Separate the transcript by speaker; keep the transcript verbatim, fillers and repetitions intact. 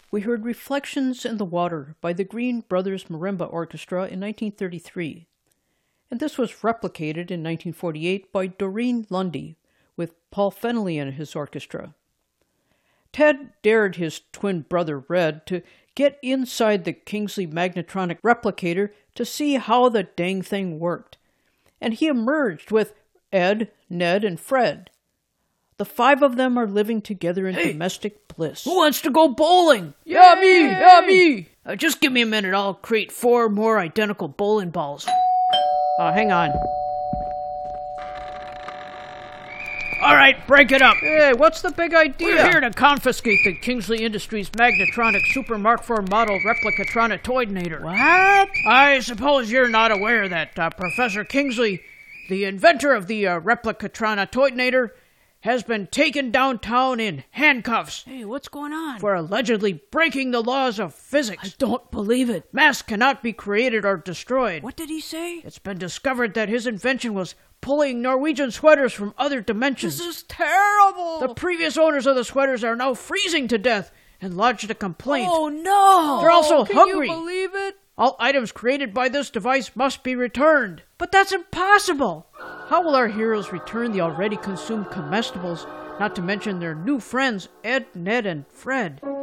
Speaker 1: We heard Reflections in the Water by the Green Brothers Marimba Orchestra in nineteen thirty-three, and this was replicated in nineteen forty-eight by Doreen Lundy with Paul Fennelly and his orchestra. Ted dared his twin brother Red to get inside the Kingsley Magnetronic replicator to see how the dang thing worked, and he emerged with Ed, Ned, and Fred. The five of them are living together in
Speaker 2: Hey,
Speaker 1: domestic bliss.
Speaker 2: Who wants to go bowling?
Speaker 1: Yeah, me! Yeah, me!
Speaker 2: Uh, just give me a minute. I'll create four more identical bowling balls.
Speaker 1: Uh, hang on.
Speaker 2: All right, break it up.
Speaker 1: Hey, what's the big idea?
Speaker 2: We're here to confiscate the Kingsley Industries Magnetronic Super Mark four model Replicatronatoidnator.
Speaker 1: What?
Speaker 2: I suppose you're not aware that uh, Professor Kingsley, the inventor of the uh, Replicatronatoidnator, has been taken downtown in handcuffs.
Speaker 1: Hey, what's going on?
Speaker 2: For allegedly breaking the laws of physics.
Speaker 1: I don't believe it.
Speaker 2: Mass cannot be created or destroyed.
Speaker 1: What did he say?
Speaker 2: It's been discovered that his invention was pulling Norwegian sweaters from other dimensions.
Speaker 1: This is terrible!
Speaker 2: The previous owners of the sweaters are now freezing to death and lodged a complaint.
Speaker 1: Oh, no!
Speaker 2: They're also
Speaker 1: Can
Speaker 2: hungry.
Speaker 1: you believe it?
Speaker 2: All items created by this device must be returned.
Speaker 1: But that's impossible!
Speaker 2: How will our heroes return the already consumed comestibles, not to mention their new friends, Ed, Ned, and Fred?